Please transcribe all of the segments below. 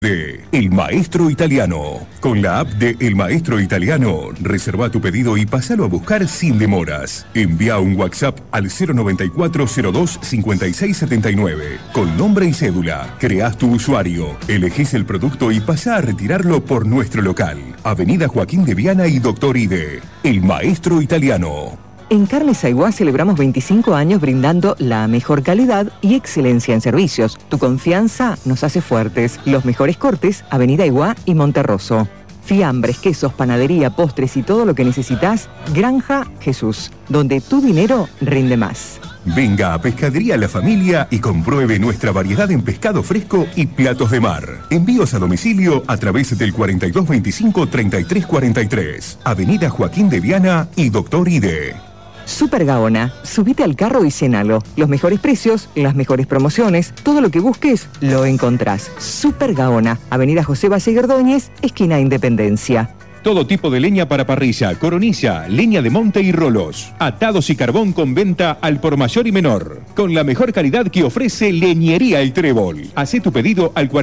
de El Maestro Italiano. Con la app de El Maestro Italiano, reserva tu pedido y pásalo a buscar sin demoras. Envía un WhatsApp al 094-02-5679 con nombre y cédula. Creás tu usuario, elegís el producto y pasá a retirarlo por nuestro local. Avenida Joaquín de Viana y Doctor Ide. El Maestro Italiano. En Carnes Aiguá celebramos 25 años brindando la mejor calidad y excelencia en servicios. Tu confianza nos hace fuertes. Los mejores cortes, Avenida Aiguá y Monterroso. Fiambres, quesos, panadería, postres y todo lo que necesitas, Granja Jesús, donde tu dinero rinde más. Venga a Pescadería La Familia y compruebe nuestra variedad en pescado fresco y platos de mar. Envíos a domicilio a través del 4225-3343. Avenida Joaquín de Viana y Doctor Ide. Super Gaona, subite al carro y llénalo. Los mejores precios, las mejores promociones, todo lo que busques, lo encontrás. Super Gaona, Avenida José Valle Ordóñez, esquina Independencia. Todo tipo de leña para parrilla, coronilla, leña de monte y rolos. Atados y carbón con venta al por mayor y menor. Con la mejor calidad que ofrece Leñería El Trébol. Hacé tu pedido al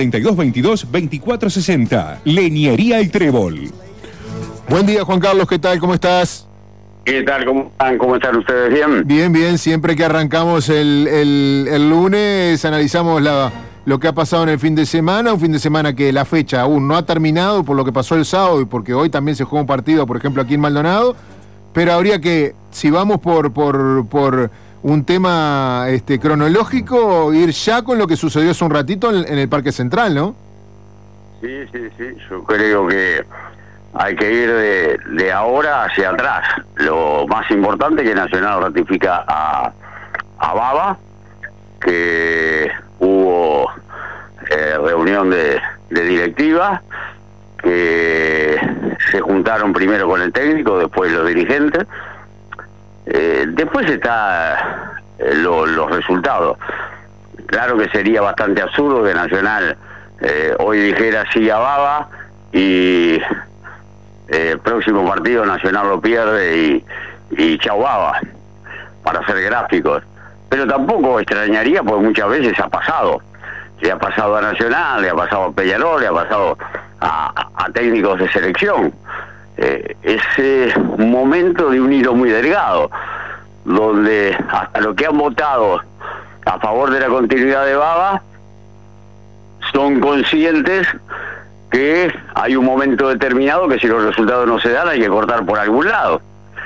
4222-2460. Leñería El Trébol. Buen día, Juan Carlos, ¿qué tal? ¿Cómo estás? ¿Qué tal? ¿Cómo están? ¿Cómo están ustedes? ¿Bien? Bien, bien. Siempre que arrancamos el lunes analizamos lo que ha pasado en el fin de semana. Un fin de semana que la fecha aún no ha terminado por lo que pasó el sábado y porque hoy también se juega un partido, por ejemplo, aquí en Maldonado. Pero habría que, si vamos por un tema cronológico, ir ya con lo que sucedió hace un ratito en el Parque Central, ¿no? Sí. Yo creo que hay que ir de ahora hacia atrás. Lo más importante es que Nacional ratifica a Baba, que hubo reunión de directiva, que se juntaron primero con el técnico, después los dirigentes. Después está los resultados. Claro que sería bastante absurdo que Nacional hoy dijera sí a Baba y el próximo partido Nacional lo pierde y chau Baba, para hacer gráficos. Pero tampoco extrañaría, porque muchas veces ha pasado. Le ha pasado a Nacional, le ha pasado a Peñarol, le ha pasado a técnicos de selección. Ese momento de un hilo muy delgado, donde hasta los que han votado a favor de la continuidad de Baba son conscientes que hay un momento determinado que si los resultados no se dan hay que cortar por algún lado.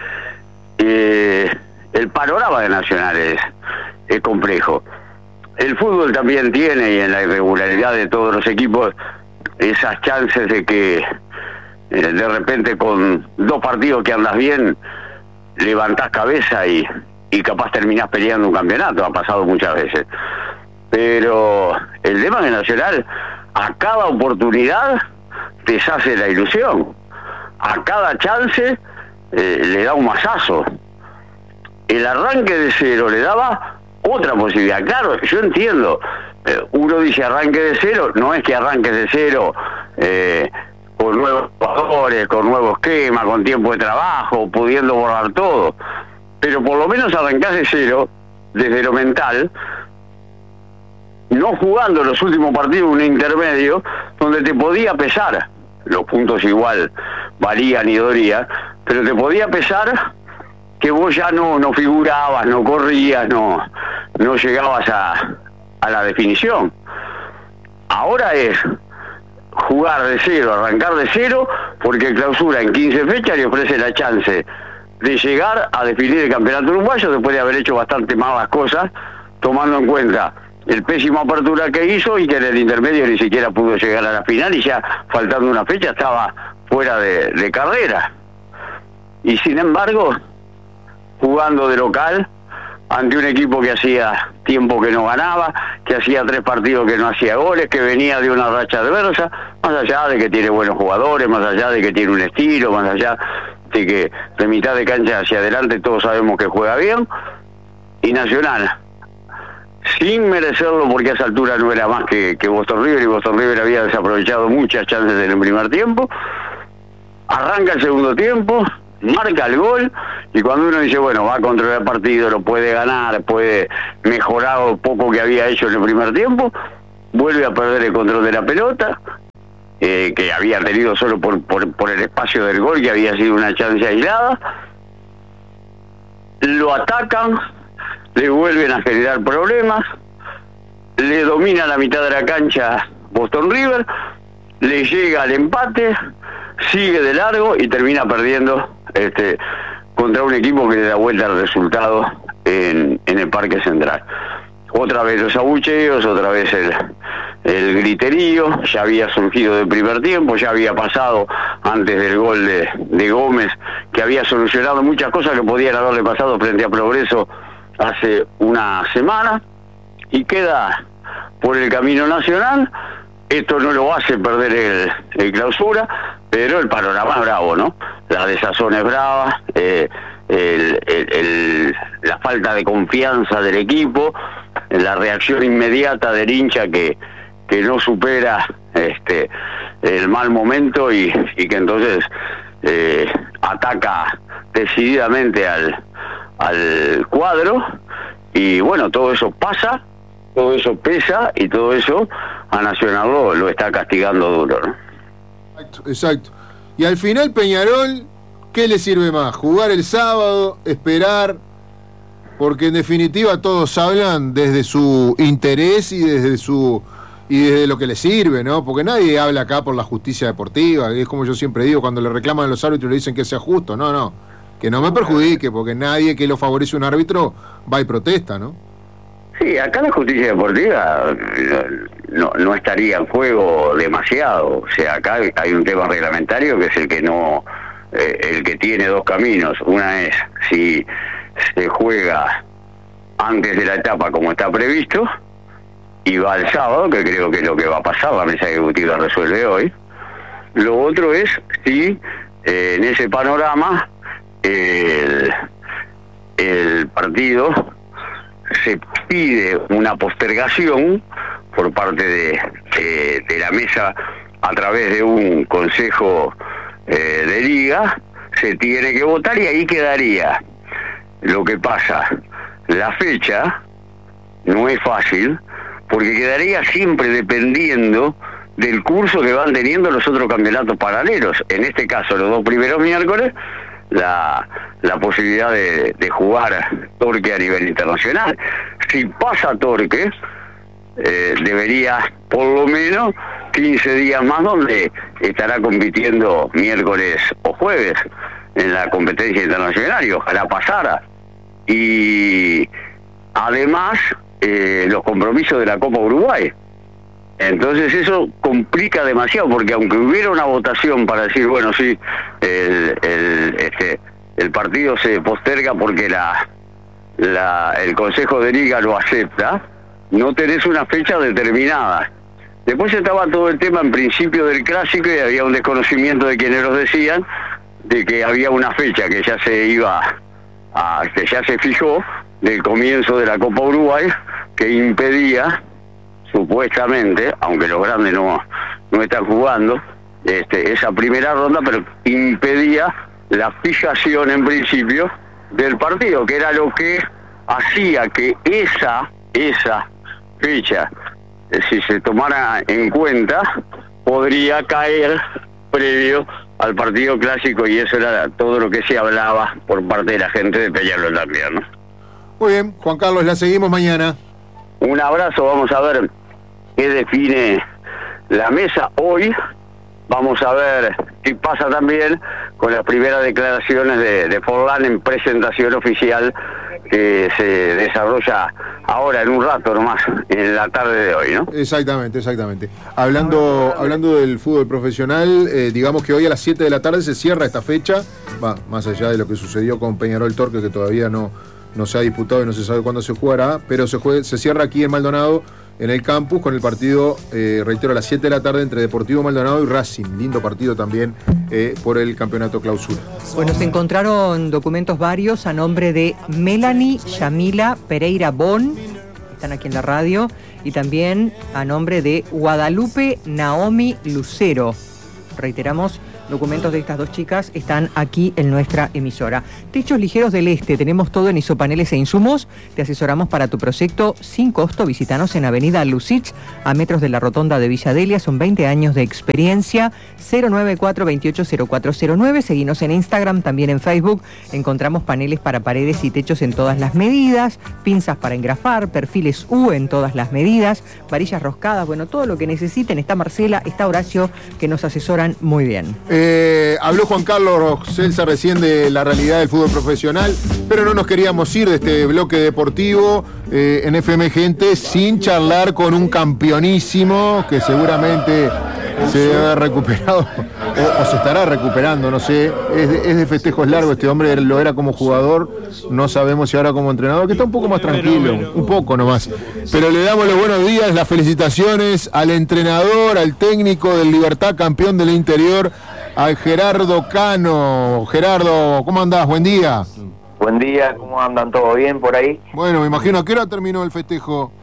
El panorama de Nacional es complejo. El fútbol también tiene, y en la irregularidad de todos los equipos, esas chances de que de repente con 2 partidos que andas bien levantás cabeza y capaz terminás peleando un campeonato. Ha pasado muchas veces. Pero el tema de Nacional, a cada oportunidad deshace la ilusión, a cada chance le da un mazazo. El arranque de cero le daba otra posibilidad. Claro, yo entiendo, uno dice arranque de cero, no es que arranques de cero con nuevos jugadores, con nuevo esquema, con tiempo de trabajo, pudiendo borrar todo, pero por lo menos arrancás de cero desde lo mental, no jugando los últimos partidos un intermedio donde te podía pesar. Los puntos igual valían y dolían, pero te podía pesar que vos ya no figurabas, no corrías, no llegabas a la definición. Ahora es jugar de cero, arrancar de cero, porque el Clausura en 15 fechas le ofrece la chance de llegar a definir el campeonato uruguayo después de haber hecho bastante malas cosas, tomando en cuenta el pésimo apertura que hizo y que en el intermedio ni siquiera pudo llegar a la final y ya faltando una fecha estaba fuera de carrera. Y sin embargo, jugando de local ante un equipo que hacía tiempo que no ganaba, que hacía 3 partidos que no hacía goles, que venía de una racha adversa, más allá de que tiene buenos jugadores, más allá de que tiene un estilo, más allá de que de mitad de cancha hacia adelante todos sabemos que juega bien, y Nacional, sin merecerlo, porque a esa altura no era más que Boston River, y Boston River había desaprovechado muchas chances en el primer tiempo, arranca el segundo tiempo, marca el gol, y cuando uno dice, bueno, va a controlar el partido, lo puede ganar, puede mejorar lo poco que había hecho en el primer tiempo, vuelve a perder el control de la pelota, que había tenido solo por el espacio del gol, que había sido una chance aislada. Lo atacan, le vuelven a generar problemas, le domina la mitad de la cancha Boston River, le llega al empate, sigue de largo y termina perdiendo contra un equipo que le da vuelta al resultado en el Parque Central. Otra vez los abucheos, otra vez el griterío. Ya había surgido del primer tiempo, ya había pasado antes del gol de Gómez, que había solucionado muchas cosas que podían haberle pasado frente a Progreso hace una semana, y queda por el camino Nacional. Esto no lo hace perder el Clausura, pero el panorama es bravo, ¿no? La desazón es brava, la falta de confianza del equipo, la reacción inmediata del hincha que no supera el mal momento y que entonces ataca decididamente al cuadro, y bueno, todo eso pasa, todo eso pesa, y todo eso a Nacional lo está castigando duro, ¿no? Exacto. Y al final Peñarol, ¿qué le sirve más? ¿Jugar el sábado? ¿Esperar? Porque en definitiva todos hablan desde su interés y desde lo que les sirve, ¿no? Porque nadie habla acá por la justicia deportiva. Es como yo siempre digo, cuando le reclaman a los árbitros le dicen que sea justo. No, que no me perjudique, porque nadie que lo favorece un árbitro va y protesta, ¿no? Sí, acá la justicia deportiva no estaría en juego demasiado. O sea, acá hay un tema reglamentario que es el que tiene dos caminos. Una es si se juega antes de la etapa como está previsto y va el sábado, que creo que es lo que va a pasar, la mesa ejecutiva resuelve hoy. Lo otro es si en ese panorama el partido se pide una postergación por parte de la mesa a través de un consejo de liga, se tiene que votar y ahí quedaría. Lo que pasa, la fecha no es fácil, porque quedaría siempre dependiendo del curso que van teniendo los otros campeonatos paralelos. En este caso, los dos primeros miércoles, la posibilidad de jugar Torque a nivel internacional. Si pasa Torque, debería por lo menos 15 días más, donde estará compitiendo miércoles o jueves en la competencia internacional, y ojalá pasara. Y además los compromisos de la Copa Uruguay. Entonces eso complica demasiado, porque aunque hubiera una votación para decir, bueno, sí, el partido se posterga porque el Consejo de Liga lo acepta, no tenés una fecha determinada. Después estaba todo el tema en principio del clásico, y había un desconocimiento de quienes los decían, de que había una fecha que ya que ya se fijó del comienzo de la Copa Uruguay, que impedía, supuestamente, aunque los grandes no están jugando esa primera ronda, pero impedía la fijación en principio del partido, que era lo que hacía que esa fecha, si se tomara en cuenta, podría caer previo al partido clásico, y eso era todo lo que se hablaba por parte de la gente de Peñarol también, ¿no? Muy bien, Juan Carlos, la seguimos mañana. Un abrazo, vamos a ver qué define la mesa hoy. Vamos a ver qué pasa también con las primeras declaraciones de Forlán en presentación oficial, que se desarrolla ahora en un rato nomás, en la tarde de hoy, ¿no? Exactamente. Hablando del fútbol profesional, digamos que hoy a las 7 de la tarde se cierra esta fecha, más allá de lo que sucedió con Peñarol Torque, que todavía no se ha disputado y no se sabe cuándo se jugará, pero se cierra aquí en Maldonado, en el campus, con el partido, reitero, a las 7 de la tarde entre Deportivo Maldonado y Racing. Lindo partido también por el campeonato clausura. Bueno, se encontraron documentos varios a nombre de Melanie Yamila Pereira Bon, están aquí en la radio, y también a nombre de Guadalupe Naomi Lucero. Reiteramos, Documentos de estas dos chicas están aquí en nuestra emisora. Techos Ligeros del Este, tenemos todo en isopaneles e insumos. Te asesoramos para tu proyecto sin costo. Visítanos en Avenida Lucich, a metros de la rotonda de Villa Delia. Son 20 años de experiencia. 094-280409. Seguinos en Instagram, también en Facebook. Encontramos paneles para paredes y techos en todas las medidas, pinzas para engrafar, perfiles U en todas las medidas, varillas roscadas, bueno, todo lo que necesiten. Está Marcela, está Horacio, que nos asesoran muy bien. Habló Juan Carlos Celsa recién de la realidad del fútbol profesional, pero no nos queríamos ir de este bloque deportivo en FM Gente sin charlar con un campeonísimo que seguramente se debe haber recuperado o se estará recuperando, no sé. Es de festejos largos, este hombre lo era como jugador, no sabemos si ahora como entrenador, que está un poco más tranquilo, un poco nomás. Pero le damos los buenos días, las felicitaciones al entrenador, al técnico del Libertad, campeón del interior, al Gerardo Cano. Gerardo, ¿cómo andás? Buen día. Buen día, ¿cómo andan? ¿Todo bien por ahí? Bueno, me imagino, ¿a qué hora terminó el festejo?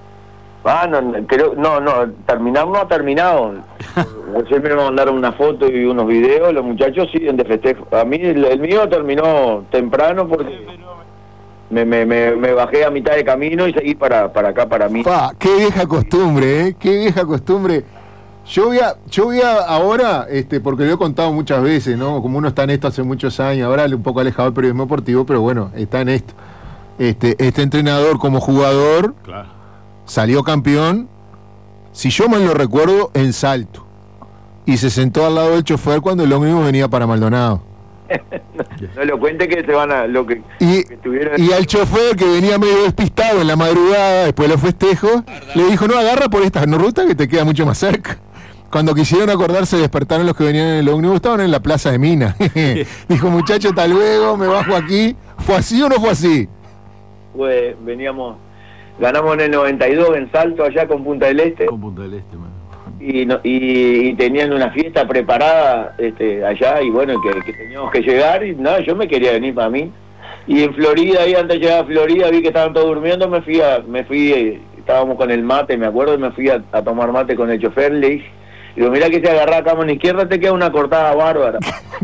Terminar no ha terminado. Siempre me mandaron una foto y unos videos, los muchachos siguen de festejo. A mí el mío terminó temprano porque me bajé a mitad de camino y seguí para acá, para mí. Qué vieja costumbre, qué vieja costumbre. Yo voy a ahora, porque lo he contado muchas veces, ¿no? Como uno está en esto hace muchos años, ahora un poco alejado del periodismo deportivo, pero bueno, está en esto. Este entrenador como jugador, claro, salió campeón, si yo mal lo recuerdo, en Salto. Y se sentó al lado del chofer cuando el ómnibus venía para Maldonado. No lo cuente que se van a... Y al chofer, que venía medio despistado en la madrugada, después de los festejos, le dijo, no, agarra por esta ruta que te queda mucho más cerca. Cuando quisieron acordarse, despertaron los que venían en el ómnibus, estaban en la plaza de Mina. Dijo, muchacho, hasta luego, me bajo aquí. ¿Fue así o no fue así? Pues ganamos en el 92 en Salto, allá con Punta del Este. Con Punta del Este, man. Y tenían una fiesta preparada allá, y bueno, que teníamos que llegar, y nada, yo me quería venir para mí. Y en Florida, ahí antes de llegar a Florida, vi que estaban todos durmiendo, me fui, estábamos con el mate, me acuerdo, y me fui a tomar mate con el chofer, le dije, digo, mirá que si agarrás acá a mano izquierda te queda una cortada bárbara.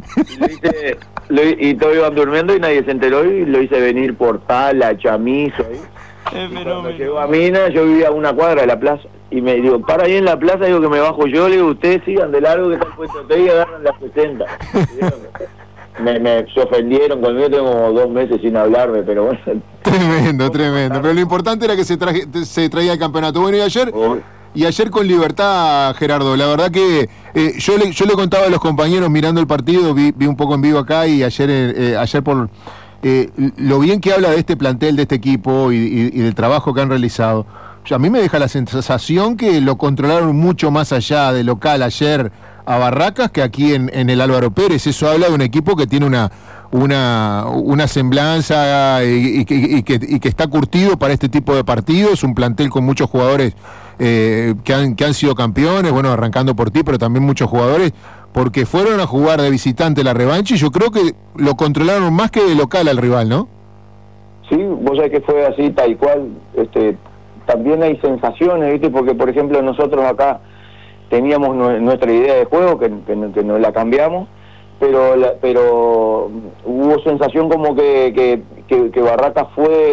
Y todos iban durmiendo y nadie se enteró, y lo hice venir por Tala, Chamizo, ahí. Cuando llegó a Mina, yo vivía a una cuadra de la plaza, y me digo, para ahí en la plaza, digo que me bajo yo, le digo, ustedes sigan de largo que están puestos ustedes y agarran las 60. Se ofendieron conmigo, tengo como 2 meses sin hablarme, pero bueno. Tremendo. Pero lo importante era que se traía el campeonato. Bueno, y ayer con Libertad, Gerardo, la verdad que yo le contaba a los compañeros mirando el partido, vi un poco en vivo acá, y ayer por lo bien que habla de este plantel, de este equipo y del trabajo que han realizado. A mí me deja la sensación que lo controlaron mucho más allá de local ayer a Barracas que aquí en el Álvaro Pérez. Eso habla de un equipo que tiene una semblanza y que está curtido para este tipo de partidos, un plantel con muchos jugadores que han sido campeones, bueno, arrancando por ti, pero también muchos jugadores, porque fueron a jugar de visitante la revancha, y yo creo que lo controlaron más que de local al rival, ¿no? Sí, vos sabés que fue así, tal cual. También hay sensaciones, ¿viste? Porque, por ejemplo, nosotros acá teníamos nuestra idea de juego, que no la cambiamos, pero hubo sensación como que Barracas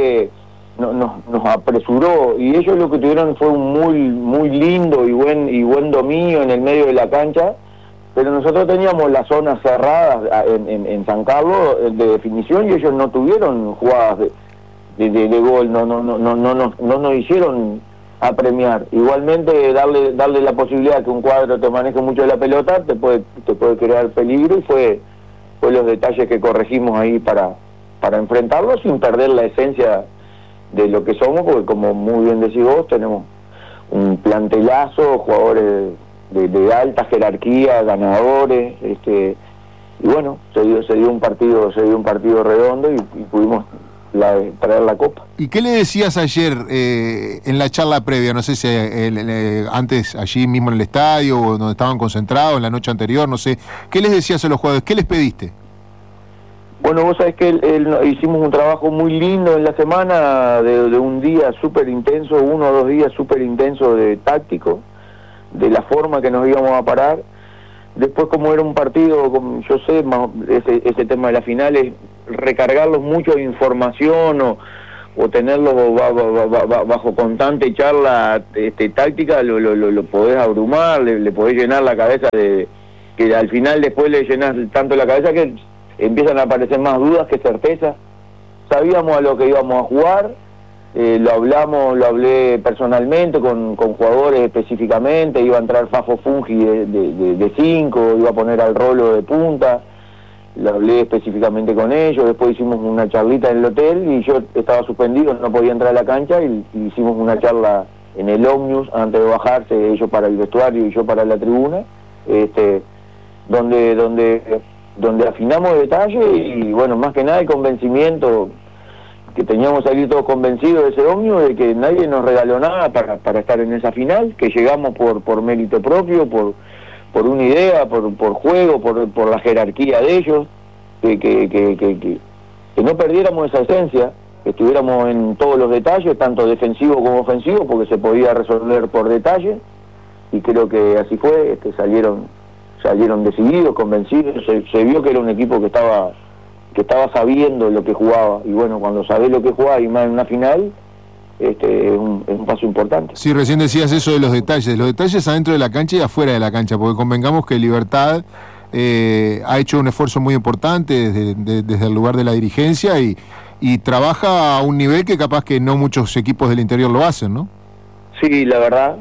nos apresuró, y ellos lo que tuvieron fue un muy lindo y buen dominio en el medio de la cancha, pero nosotros teníamos las zonas cerradas en San Carlos de definición, y ellos no tuvieron jugadas de gol, no nos hicieron apremiar. Igualmente darle la posibilidad que un cuadro te maneje mucho la pelota te puede crear peligro, y fue los detalles que corregimos ahí para enfrentarlo sin perder la esencia de lo que somos, porque como muy bien decís vos, tenemos un plantelazo, jugadores de alta jerarquía, ganadores, y bueno, se dio un partido redondo, y pudimos traer la copa. ¿Y qué le decías ayer en la charla previa? No sé si antes allí mismo en el estadio, o donde estaban concentrados, en la noche anterior, no sé. ¿Qué les decías a los jugadores? ¿Qué les pediste? Bueno, vos sabés que hicimos un trabajo muy lindo en la semana, de un día súper intenso, 1 o 2 días súper intensos de táctico, de la forma que nos íbamos a parar, después como era un partido, como yo sé, ese tema de las finales, recargarlos mucho de información o tenerlos bajo constante charla táctica, lo podés abrumar, le podés llenar la cabeza de que al final después le llenas tanto la cabeza que empiezan a aparecer más dudas que certeza. Sabíamos a lo que íbamos a jugar, lo hablé personalmente con jugadores específicamente, iba a entrar Fafo Fungi de 5, iba a poner al Rolo de punta, lo hablé específicamente con ellos, después hicimos una charlita en el hotel y yo estaba suspendido, no podía entrar a la cancha y hicimos una charla en el Omnius antes de bajarse, ellos para el vestuario y yo para la tribuna, donde afinamos detalles y bueno, más que nada el convencimiento que teníamos que salir todos convencidos de ese ómnibus, de que nadie nos regaló nada para estar en esa final, que llegamos por mérito propio, por una idea, por juego, por la jerarquía de ellos, que no perdiéramos esa esencia, que estuviéramos en todos los detalles, tanto defensivo como ofensivo, porque se podía resolver por detalle, y creo que así fue, salieron decididos, convencidos, se vio que era un equipo que estaba sabiendo lo que jugaba, y bueno, cuando sabés lo que jugaba y más en una final, es un paso importante. Sí, recién decías eso de los detalles adentro de la cancha y afuera de la cancha, porque convengamos que Libertad ha hecho un esfuerzo muy importante desde el lugar de la dirigencia y trabaja a un nivel que capaz que no muchos equipos del interior lo hacen, ¿no? Sí, la verdad,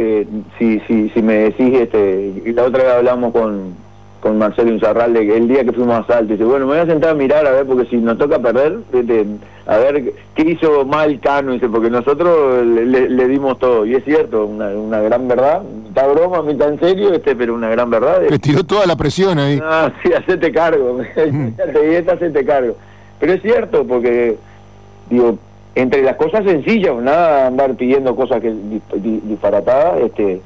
si me decís, la otra vez hablamos con Marcelo Inzarralde, que el día que fuimos a Salto, dice, bueno, me voy a sentar a mirar, a ver, porque si nos toca perder, a ver qué hizo mal Cano, dice, porque nosotros le dimos todo, y es cierto, una gran verdad, mitad broma, mitad en serio, pero una gran verdad. Le tiró toda la presión ahí. Ah, sí, hacete cargo, hacete cargo. Pero es cierto, porque, digo, entre las cosas sencillas, nada andar pidiendo cosas que disparatadas,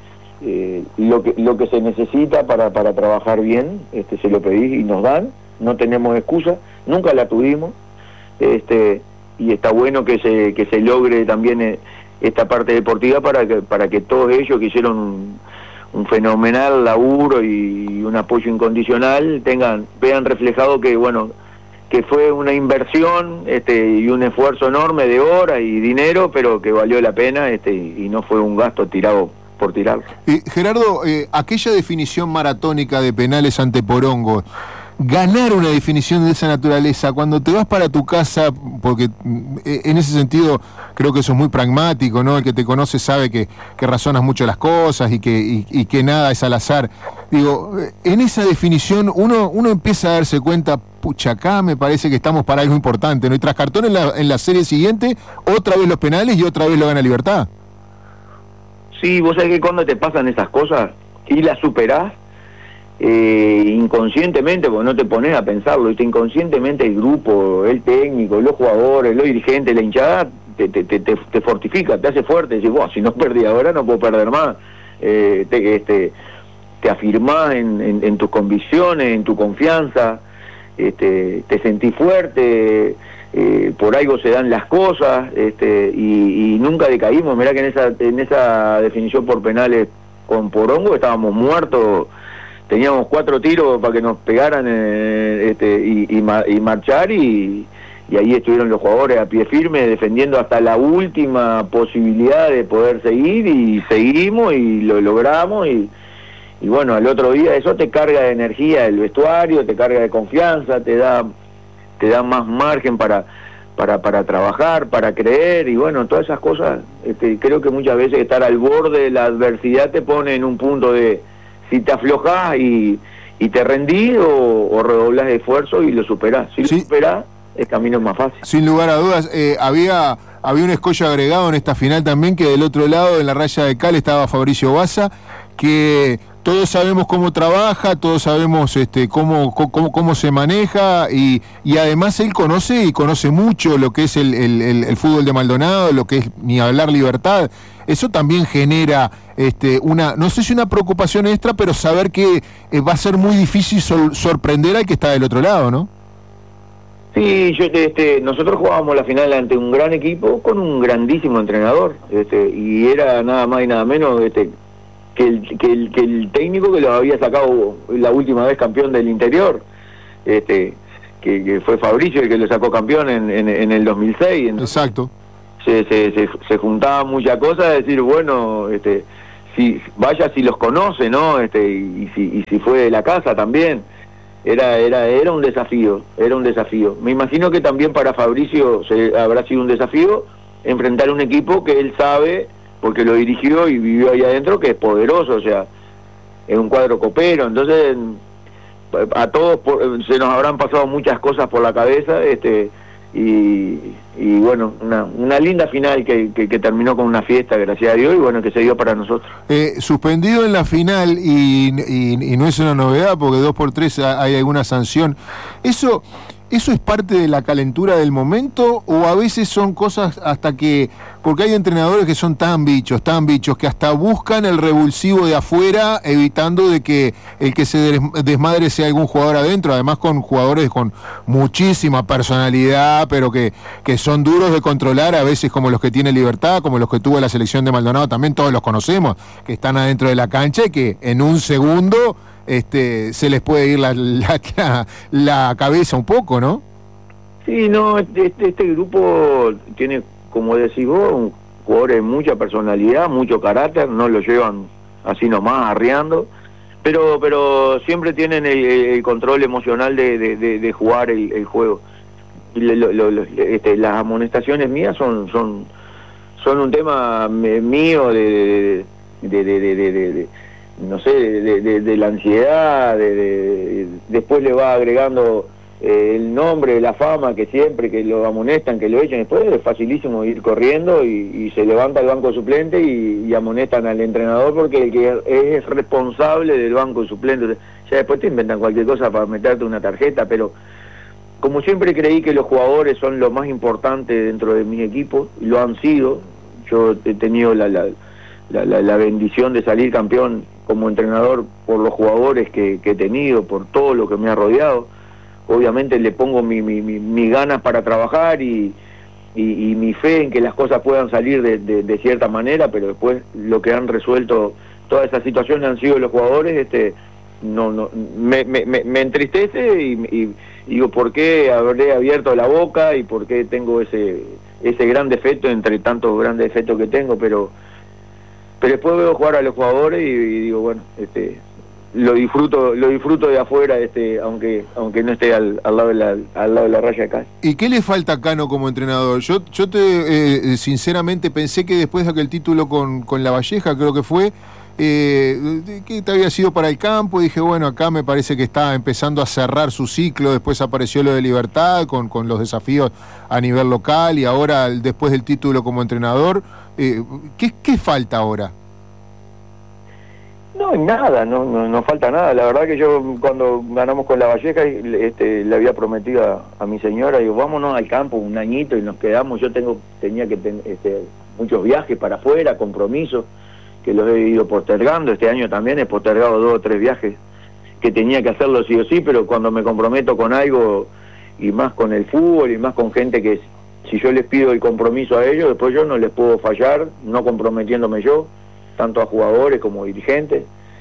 lo que se necesita para trabajar bien, se lo pedís y nos dan, no tenemos excusa, nunca la tuvimos, y está bueno que se logre también esta parte deportiva para que todos ellos que hicieron un fenomenal laburo y un apoyo incondicional vean reflejado que bueno, que fue una inversión y un esfuerzo enorme de horas y dinero, pero que valió la pena y no fue un gasto tirado por tirarlo. Gerardo, aquella definición maratónica de penales ante Porongo, ganar una definición de esa naturaleza, cuando te vas para tu casa, porque en ese sentido creo que eso es muy pragmático, ¿no? El que te conoce sabe que razonas mucho las cosas y que nada es al azar. Digo, en esa definición uno empieza a darse cuenta, pucha, acá me parece que estamos para algo importante, ¿no? Y tras cartón en la serie siguiente, otra vez los penales y otra vez lo gana Libertad. Sí, vos sabés que cuando te pasan esas cosas y las superás, inconscientemente, porque no te pones a pensarlo, inconscientemente el grupo, el técnico, los jugadores, los dirigentes, la hinchada, te fortifica, te hace fuerte, decís, wow, si no perdí ahora no puedo perder más, te afirmás en tus convicciones, en tu confianza, te sentís fuerte, por algo se dan las cosas, y nunca decaímos. Mirá que en esa definición por penales con Porongo estábamos muertos, teníamos 4 tiros para que nos pegaran y marchar, y ahí estuvieron los jugadores a pie firme defendiendo hasta la última posibilidad de poder seguir, y seguimos y lo logramos, y bueno, al otro día eso te carga de energía el vestuario, te carga de confianza, te da más margen para trabajar, para creer, y bueno, todas esas cosas, creo que muchas veces estar al borde de la adversidad te pone en un punto de si te aflojás y te rendís o redoblás esfuerzo y lo superás. Si lo superás, el camino es más fácil. Sin lugar a dudas, había un escollo agregado en esta final también, que del otro lado, en la raya de cal, estaba Fabricio Baza, que todos sabemos cómo trabaja, todos sabemos cómo se maneja, y además él conoce mucho lo que es el fútbol de Maldonado, lo que es ni hablar Libertad. Eso también genera no sé si una preocupación extra, pero saber que va a ser muy difícil sorprender al que está del otro lado, ¿no? Sí, nosotros jugábamos la final ante un gran equipo con un grandísimo entrenador, y era nada más y nada menos el técnico que los había sacado la última vez campeón del interior, que fue Fabricio el que lo sacó campeón en el 2006. Entonces, exacto. Se juntaban muchas cosas, de decir, bueno, si los conoce, ¿no? Y si fue de la casa también. Era un desafío, Me imagino que también para Fabricio habrá sido un desafío enfrentar un equipo que él sabe, porque lo dirigió y vivió ahí adentro, que es poderoso, o sea, es un cuadro copero. Entonces, a todos se nos habrán pasado muchas cosas por la cabeza, y bueno, una linda final que terminó con una fiesta, gracias a Dios, y bueno, que se dio para nosotros. Suspendido en la final, y no es una novedad, porque 2x3 hay alguna sanción. ¿Eso es parte de la calentura del momento, o a veces son cosas porque hay entrenadores que son tan bichos, que hasta buscan el revulsivo de afuera, evitando de que el que se desmadre sea algún jugador adentro, además con jugadores con muchísima personalidad, pero que son duros de controlar, a veces como los que tiene Libertad, como los que tuvo la selección de Maldonado, también todos los conocemos, que están adentro de la cancha y que en un segundo se les puede ir la cabeza un poco, ¿no? Sí, no, este grupo tiene, como decís vos, jugadores de mucha personalidad, mucho carácter, no lo llevan así nomás arreando, pero siempre tienen el control emocional de jugar el juego. Las amonestaciones mías son un tema mío no sé, de la ansiedad, después le va agregando el nombre, la fama, que siempre que lo amonestan, que lo echan, después es facilísimo ir corriendo y se levanta el banco suplente y amonestan al entrenador, porque el que es responsable del banco suplente, ya después te inventan cualquier cosa para meterte una tarjeta, pero como siempre creí que los jugadores son lo más importante dentro de mis equipos, y lo han sido. Yo he tenido la bendición de salir campeón como entrenador por los jugadores que he tenido, por todo lo que me ha rodeado. Obviamente le pongo mi ganas para trabajar y mi fe en que las cosas puedan salir de cierta manera, pero después lo que han resuelto todas esas situaciones han sido los jugadores. Me entristece y digo, ¿por qué habré abierto la boca y por qué tengo ese gran defecto entre tantos grandes defectos que tengo? Pero después veo jugar a los jugadores y digo, bueno, lo disfruto de afuera, aunque no esté al lado de la raya acá. ¿Y qué le falta a Cano como entrenador? Yo sinceramente pensé que después de aquel título con La Valleja, creo que fue, que te había sido para el campo, dije, bueno, acá me parece que está empezando a cerrar su ciclo. Después apareció lo de Libertad con los desafíos a nivel local, y ahora después del título como entrenador, ¿qué falta ahora? No, nada, no falta nada. La verdad que yo cuando ganamos con La Valleja le había prometido a mi señora, digo, vámonos al campo un añito y nos quedamos. Yo tenía que muchos viajes para afuera, compromisos, que los he ido postergando. Este año también he postergado 2 o 3 viajes que tenía que hacerlo sí o sí, pero cuando me comprometo con algo, y más con el fútbol, y más con gente que si yo les pido el compromiso a ellos, después yo no les puedo fallar, no comprometiéndome yo, tanto a jugadores como dirigentes.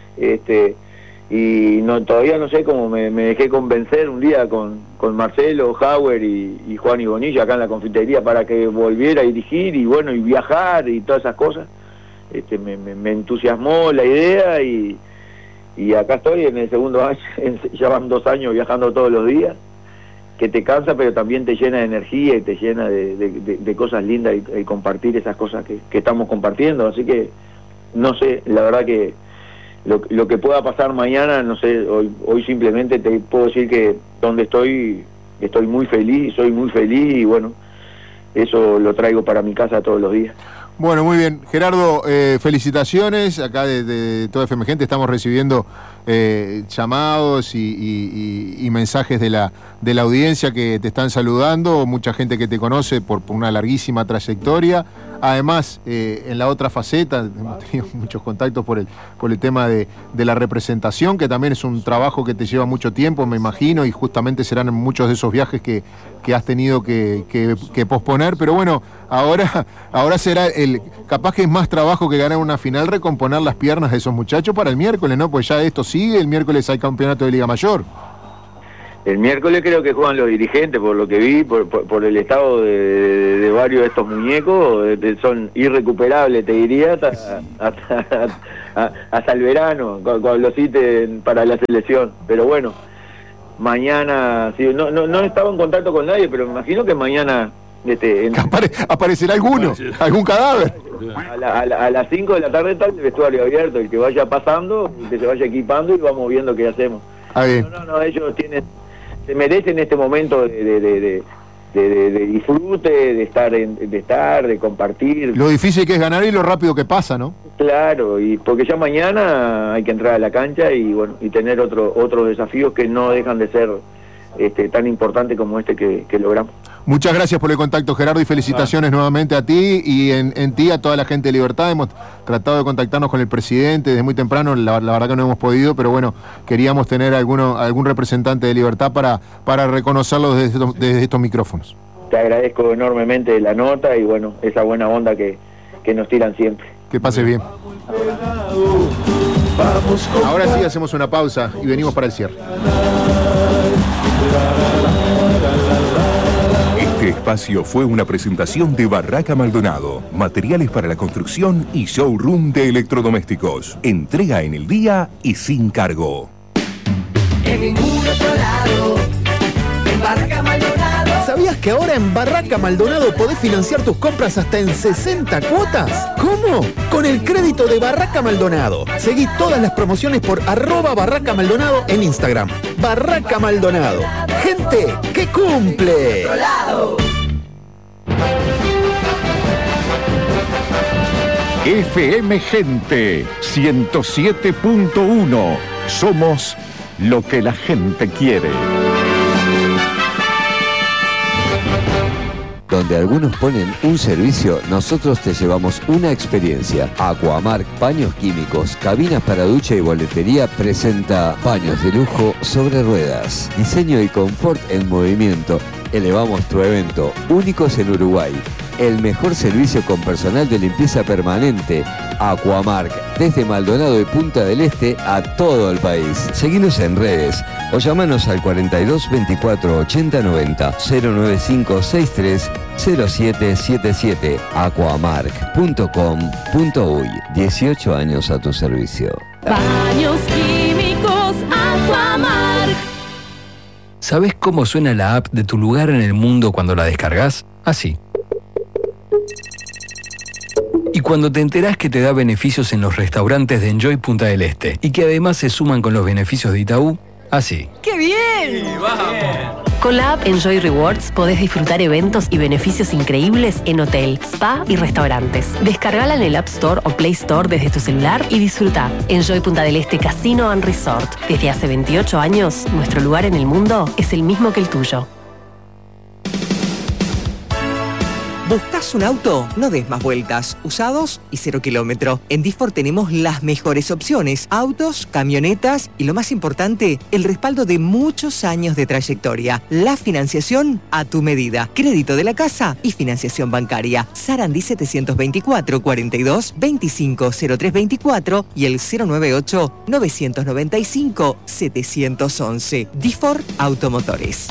Y todavía no sé cómo me dejé convencer un día con Marcelo, Hauer y Juan y Bonilla acá en la confitería para que volviera a dirigir y bueno, y viajar y todas esas cosas. Me entusiasmó la idea y acá estoy en el segundo año, ya van 2 años viajando todos los días, que te cansa pero también te llena de energía y te llena de cosas lindas y compartir esas cosas que estamos compartiendo. Así que no sé, la verdad que lo que pueda pasar mañana, no sé, hoy simplemente te puedo decir que donde estoy muy feliz, soy muy feliz, y bueno, eso lo traigo para mi casa todos los días. Bueno, muy bien. Gerardo, felicitaciones. Acá de toda FM Gente estamos recibiendo llamados y mensajes de la audiencia que te están saludando, mucha gente que te conoce por una larguísima trayectoria. Además, en la otra faceta, hemos tenido muchos contactos por el tema de la representación, que también es un trabajo que te lleva mucho tiempo, me imagino, y justamente serán muchos de esos viajes que has tenido que posponer. Pero bueno, ahora será capaz que es más trabajo que ganar una final, recomponer las piernas de esos muchachos para el miércoles, ¿no? Pues ya esto sigue, el miércoles hay campeonato de Liga Mayor. El miércoles creo que juegan los dirigentes, por lo que vi, por el estado de varios de estos muñecos, son irrecuperables, te diría, hasta el verano, cuando los citen para la selección. Pero bueno, mañana, sí, no estaba en contacto con nadie, pero me imagino que mañana... aparecerá algún cadáver. A las 5 de la tarde está el vestuario abierto, el que vaya pasando, que se vaya equipando y vamos viendo qué hacemos. No, ellos se merecen este momento de disfrute, de compartir. Lo difícil que es ganar y lo rápido que pasa, ¿no? Claro, y porque ya mañana hay que entrar a la cancha y bueno, y tener otros desafíos que no dejan de ser tan importantes como este que logramos. Muchas gracias por el contacto, Gerardo, y felicitaciones nuevamente a ti y en ti a toda la gente de Libertad. Hemos tratado de contactarnos con el presidente desde muy temprano, la verdad que no hemos podido, pero bueno, queríamos tener algún representante de Libertad para reconocerlo desde estos micrófonos. Te agradezco enormemente la nota y bueno, esa buena onda que nos tiran siempre. Que pase bien. Ahora sí hacemos una pausa y venimos para el cierre. Este espacio fue una presentación de Barraca Maldonado, materiales para la construcción y showroom de electrodomésticos. Entrega en el día y sin cargo. En ningún otro lado, en Barraca Maldonado. ¿Sabías que ahora en Barraca Maldonado podés financiar tus compras hasta en 60 cuotas? ¿Cómo? Con el crédito de Barraca Maldonado. Seguí todas las promociones por @Barraca Maldonado en Instagram. Barraca Maldonado. Gente que cumple. FM Gente 107.1. Somos lo que la gente quiere. Donde algunos ponen un servicio, nosotros te llevamos una experiencia. Aquamark Paños Químicos, cabinas para ducha y boletería presenta paños de lujo sobre ruedas. Diseño y confort en movimiento. Elevamos tu evento, únicos en Uruguay. El mejor servicio con personal de limpieza permanente. Aquamark, desde Maldonado y Punta del Este a todo el país. Seguinos en redes o llamanos al 42 24 80 90 095 63 0777 aquamark.com.uy. 18 años a tu servicio. Baños Químicos Aquamark. ¿Sabes cómo suena la app de tu lugar en el mundo cuando la descargas? Así. Y cuando te enterás que te da beneficios en los restaurantes de Enjoy Punta del Este y que además se suman con los beneficios de Itaú, así. ¡Qué bien! Sí, vamos. Con la app Enjoy Rewards podés disfrutar eventos y beneficios increíbles en hotel, spa y restaurantes. Descargala en el App Store o Play Store desde tu celular y disfruta. Enjoy Punta del Este Casino and Resort. Desde hace 28 años, nuestro lugar en el mundo es el mismo que el tuyo. ¿Buscas un auto? No des más vueltas. Usados y 0 kilómetro. En Disfor tenemos las mejores opciones. Autos, camionetas y lo más importante, el respaldo de muchos años de trayectoria. La financiación a tu medida. Crédito de la casa y financiación bancaria. Sarandí 724 42 25 0324 y el 098 995 711. Disfor Automotores.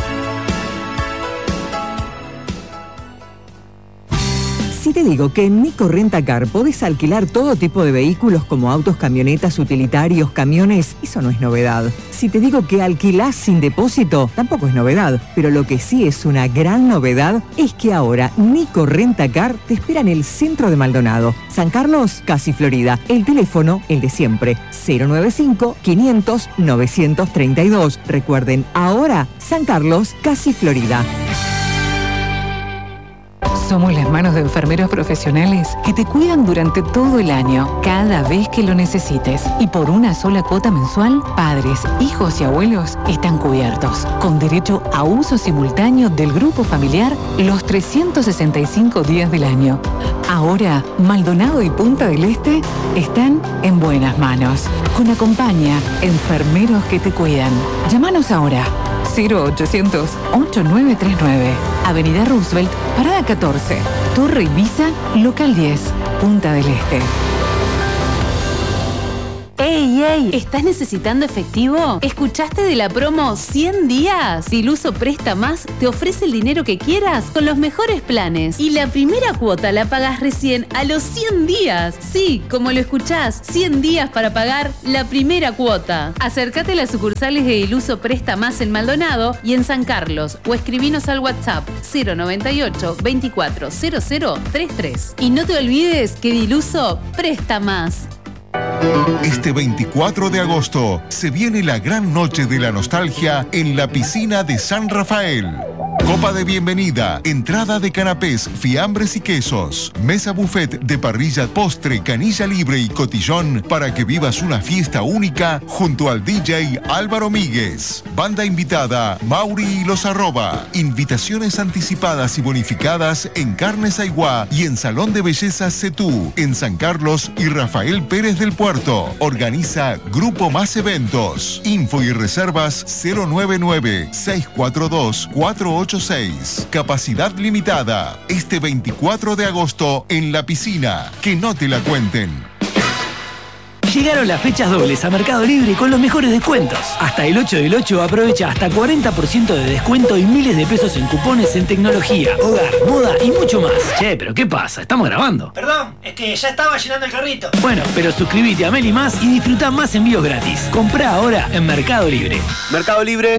Si te digo que en Nico Rentacar podés alquilar todo tipo de vehículos como autos, camionetas, utilitarios, camiones, eso no es novedad. Si te digo que alquilás sin depósito, tampoco es novedad. Pero lo que sí es una gran novedad es que ahora Nico Rentacar te espera en el centro de Maldonado. San Carlos, casi Florida. El teléfono, el de siempre, 095-500-932. Recuerden, ahora San Carlos, casi Florida. Somos las manos de enfermeros profesionales que te cuidan durante todo el año, cada vez que lo necesites. Y por una sola cuota mensual, padres, hijos y abuelos están cubiertos, con derecho a uso simultáneo del grupo familiar los 365 días del año. Ahora, Maldonado y Punta del Este están en buenas manos. Con Acompaña, enfermeros que te cuidan. Llámanos ahora. 0800-8939. Avenida Roosevelt, Parada 14. Torre Ibiza, Local 10. Punta del Este. ¡Ey, ey! ¿Estás necesitando efectivo? ¿Escuchaste de la promo 100 días? Diluso Presta Más te ofrece el dinero que quieras con los mejores planes. Y la primera cuota la pagas recién a los 100 días. Sí, como lo escuchás, 100 días para pagar la primera cuota. Acércate a las sucursales de Diluso Presta Más en Maldonado y en San Carlos o escribinos al WhatsApp 098 24 0033. Y no te olvides que Diluso presta más. Este 24 de agosto se viene la gran noche de la nostalgia en la piscina de San Rafael. Copa de bienvenida, entrada de canapés, fiambres y quesos, mesa buffet de parrilla, postre, canilla libre y cotillón para que vivas una fiesta única junto al DJ Álvaro Míguez. Banda invitada, Mauri y los Arroba. Invitaciones anticipadas y bonificadas en Carnes Aiguá y en Salón de Belleza Cetú, en San Carlos y Rafael Pérez del Puerto. Organiza Grupo Más Eventos. Info y reservas 099-642-486. Capacidad limitada. Este 24 de agosto en la piscina. Que no te la cuenten. Llegaron las fechas dobles a Mercado Libre con los mejores descuentos. Hasta el 8 del 8 aprovecha hasta 40% de descuento y miles de pesos en cupones en tecnología, hogar, moda y mucho más. Che, pero ¿qué pasa? Estamos grabando. Perdón, es que ya estaba llenando el carrito. Bueno, pero suscríbete a Meli Más y disfruta más envíos gratis. Comprá ahora en Mercado Libre. Mercado Libre.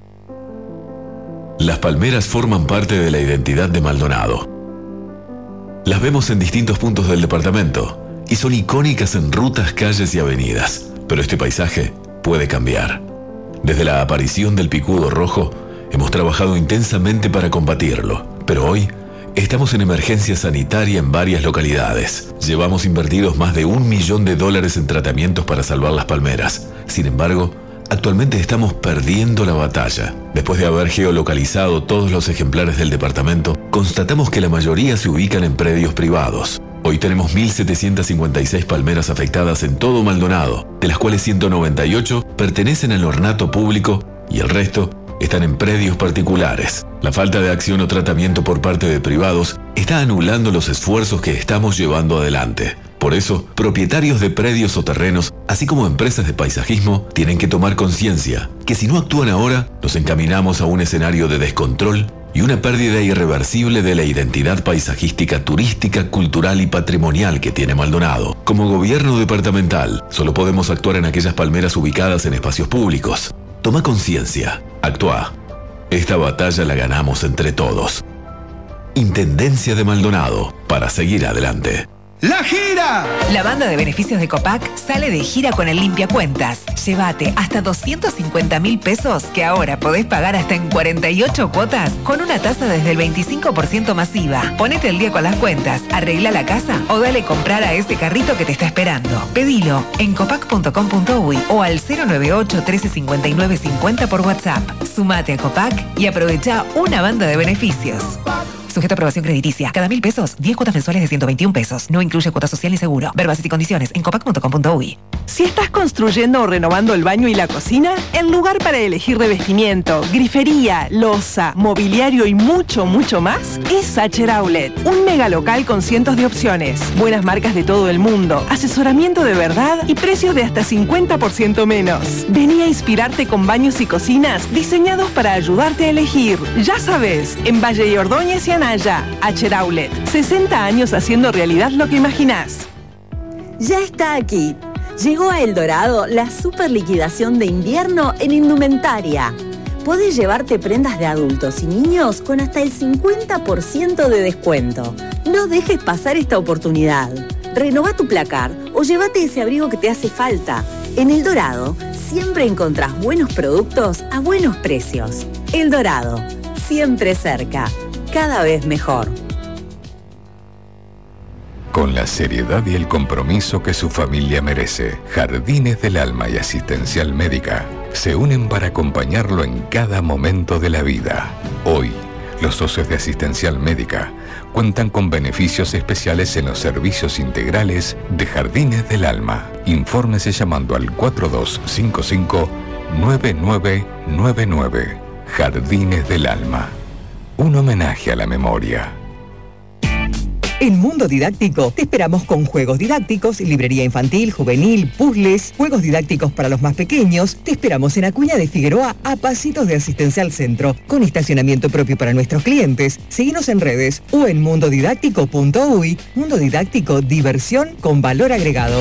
Las palmeras forman parte de la identidad de Maldonado. Las vemos en distintos puntos del departamento y son icónicas en rutas, calles y avenidas. Pero este paisaje puede cambiar. Desde la aparición del picudo rojo, hemos trabajado intensamente para combatirlo. Pero hoy, estamos en emergencia sanitaria en varias localidades. Llevamos invertidos más de $1 millón en tratamientos para salvar las palmeras. Sin embargo, actualmente estamos perdiendo la batalla. Después de haber geolocalizado todos los ejemplares del departamento, constatamos que la mayoría se ubican en predios privados. Hoy tenemos 1.756 palmeras afectadas en todo Maldonado, de las cuales 198 pertenecen al ornato público y el resto están en predios particulares. La falta de acción o tratamiento por parte de privados está anulando los esfuerzos que estamos llevando adelante. Por eso, propietarios de predios o terrenos, así como empresas de paisajismo, tienen que tomar conciencia que si no actúan ahora, nos encaminamos a un escenario de descontrol y una pérdida irreversible de la identidad paisajística, turística, cultural y patrimonial que tiene Maldonado. Como gobierno departamental, solo podemos actuar en aquellas palmeras ubicadas en espacios públicos. Toma conciencia, actúa. Esta batalla la ganamos entre todos. Intendencia de Maldonado, para seguir adelante. ¡La gira! La banda de beneficios de Copac sale de gira con el Limpia Cuentas. Llévate hasta 250.000 pesos que ahora podés pagar hasta en 48 cuotas con una tasa desde el 25% masiva. Ponete el día con las cuentas, arregla la casa o dale comprar a ese carrito que te está esperando. Pedilo en copac.com.uy o al 098-1359-50 por WhatsApp. Sumate a Copac y aprovecha una banda de beneficios. Sujeto a aprobación crediticia. Cada 1.000 pesos, 10 cuotas mensuales de 121 pesos. No incluye cuota social ni seguro. Ver bases y condiciones en copac.com.uy. Si estás construyendo o renovando el baño y la cocina, el lugar para elegir revestimiento, grifería, loza, mobiliario y mucho, mucho más es Sacher Outlet. Un mega local con cientos de opciones, buenas marcas de todo el mundo, asesoramiento de verdad y precios de hasta 50% menos. Vení a inspirarte con baños y cocinas diseñados para ayudarte a elegir. Ya sabes, en Valle y Ordóñez y Anaya, Sacher Outlet. 60 años haciendo realidad lo que imaginás. Ya está aquí. Llegó a El Dorado la super liquidación de invierno en indumentaria. Podés llevarte prendas de adultos y niños con hasta el 50% de descuento. No dejes pasar esta oportunidad. Renová tu placar o llévate ese abrigo que te hace falta. En El Dorado siempre encontrás buenos productos a buenos precios. El Dorado, siempre cerca, cada vez mejor. Con la seriedad y el compromiso que su familia merece, Jardines del Alma y Asistencial Médica se unen para acompañarlo en cada momento de la vida. Hoy, los socios de Asistencial Médica cuentan con beneficios especiales en los servicios integrales de Jardines del Alma. Infórmese llamando al 4255-9999. Jardines del Alma. Un homenaje a la memoria. En Mundo Didáctico te esperamos con juegos didácticos, librería infantil, juvenil, puzzles, juegos didácticos para los más pequeños. Te esperamos en Acuña de Figueroa, a pasitos de Asistencia al Centro, con estacionamiento propio para nuestros clientes. Seguinos en redes o en mundodidáctico.uy. Mundo Didáctico, diversión con valor agregado.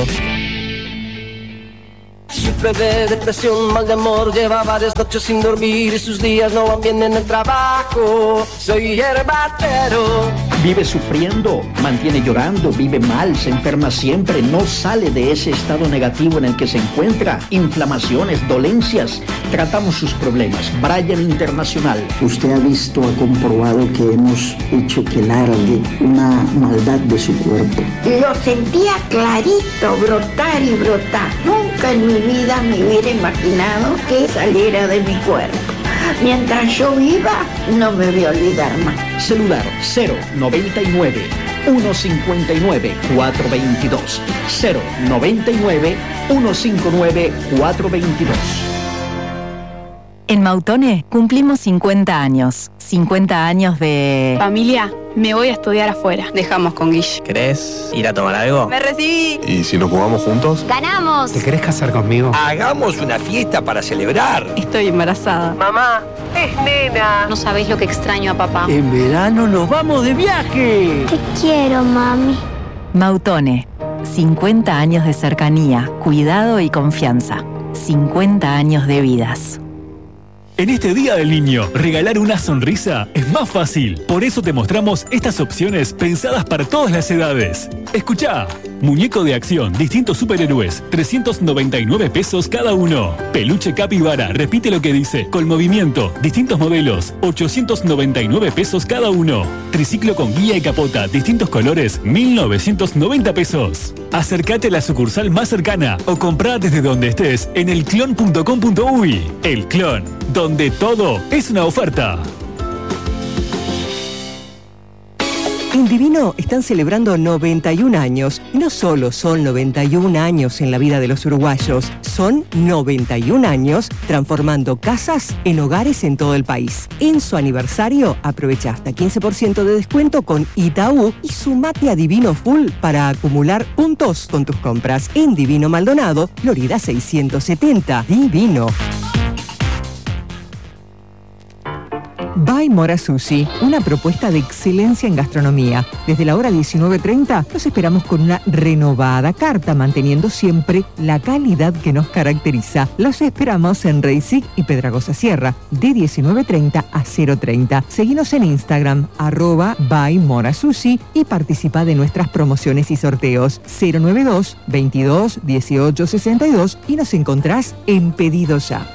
Sufre de depresión, mal de amor, lleva varias noches sin dormir y sus días no van bien en el trabajo. Soy herbatero. Vive sufriendo, mantiene llorando, vive mal, se enferma siempre, no sale de ese estado negativo en el que se encuentra. Inflamaciones, dolencias. Tratamos sus problemas. Bryan Internacional. Usted ha visto, ha comprobado que hemos hecho que largue una maldad de su cuerpo. Lo sentía clarito, brotar y brotar. Nunca en mi vida me hubiera imaginado que saliera de mi cuerpo. Mientras yo viva, no me voy a olvidar más. Celular 099 159 422. 099 159 422. En Mautone cumplimos 50 años. 50 años de... Familia, me voy a estudiar afuera. Dejamos con Guille. ¿Querés ir a tomar algo? ¡Me recibí! ¿Y si nos jugamos juntos? ¡Ganamos! ¿Te querés casar conmigo? Hagamos una fiesta para celebrar. Estoy embarazada. Mamá, es nena. No sabéis lo que extraño a papá. En verano nos vamos de viaje. Te quiero, mami. Mautone. 50 años de cercanía, cuidado y confianza. 50 años de vidas. En este Día del Niño, regalar una sonrisa es más fácil. Por eso te mostramos estas opciones pensadas para todas las edades. Escuchá. Muñeco de acción, distintos superhéroes, 399 pesos cada uno. Peluche capibara, repite lo que dice, con movimiento, distintos modelos, 899 pesos cada uno. Triciclo con guía y capota, distintos colores, 1.990 pesos. Acércate a la sucursal más cercana o comprá desde donde estés en elclon.com.uy. El Clon, donde todo es una oferta. En Divino están celebrando 91 años. Y no solo son 91 años en la vida de los uruguayos, son 91 años transformando casas en hogares en todo el país. En su aniversario, aprovecha hasta 15% de descuento con Itaú y sumate a Divino Full para acumular puntos con tus compras. En Divino Maldonado, Florida 670. Divino. By Mora Sushi, una propuesta de excelencia en gastronomía. Desde la hora 19:30 los esperamos con una renovada carta, manteniendo siempre la calidad que nos caracteriza. Los esperamos en Reisig y Pedragosa Sierra, de 19:30 a 0:30. Seguinos en Instagram, @ByMoraSushi y participa de nuestras promociones y sorteos. 092 22 18 62 y nos encontrás en Pedido Ya.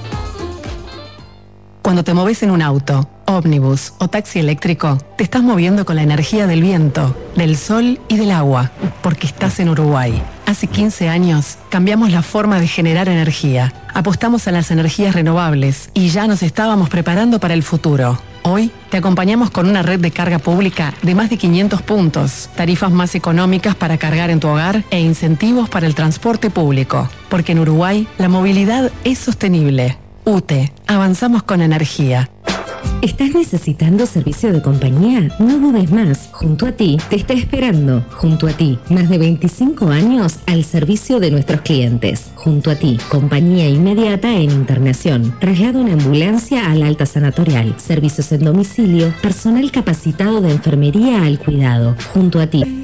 Cuando te moves en un auto, ómnibus o taxi eléctrico, te estás moviendo con la energía del viento, del sol y del agua, porque estás en Uruguay. Hace 15 años cambiamos la forma de generar energía, apostamos a las energías renovables y ya nos estábamos preparando para el futuro. Hoy te acompañamos con una red de carga pública de más de 500 puntos, tarifas más económicas para cargar en tu hogar e incentivos para el transporte público, porque en Uruguay la movilidad es sostenible. UTE, avanzamos con energía. ¿Estás necesitando servicio de compañía? No dudes más. Junto a ti te está esperando. Junto a ti, más de 25 años al servicio de nuestros clientes. Junto a ti, compañía inmediata en internación. Traslado en ambulancia al alta sanatorial. Servicios en domicilio. Personal capacitado de enfermería al cuidado. Junto a ti.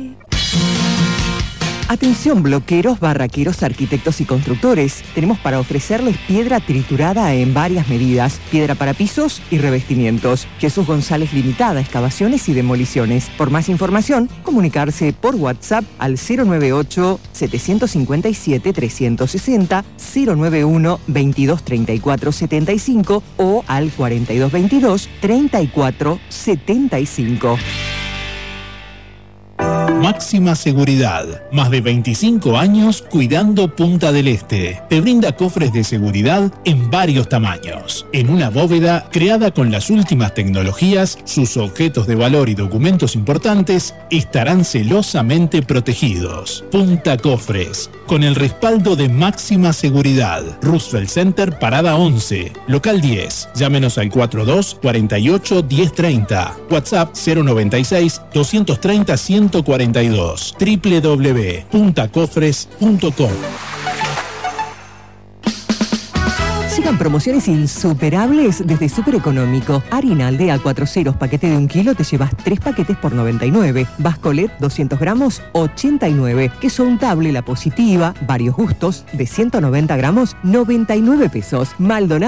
Atención bloqueros, barraqueros, arquitectos y constructores. Tenemos para ofrecerles piedra triturada en varias medidas, piedra para pisos y revestimientos. Jesús González Limitada, excavaciones y demoliciones. Por más información, comunicarse por WhatsApp al 098-757-360, 091-2234-75 o al 4222-3475. Máxima Seguridad. Más de 25 años cuidando Punta del Este. Te brinda cofres de seguridad en varios tamaños. En una bóveda creada con las últimas tecnologías, sus objetos de valor y documentos importantes estarán celosamente protegidos. Punta Cofres, con el respaldo de Máxima Seguridad. Roosevelt Center, Parada 11, Local 10. Llámenos al 42 48 1030. WhatsApp 096 230 142. www.puntacofres.com. Llegan promociones insuperables desde Super Económico. Harina Aldea 4 ceros, paquete de 1 kilo, te llevas 3 paquetes por 99. Bascolet 200 gramos, 89. Queso untable La Positiva, varios gustos, de 190 gramos, 99 pesos. Maldonado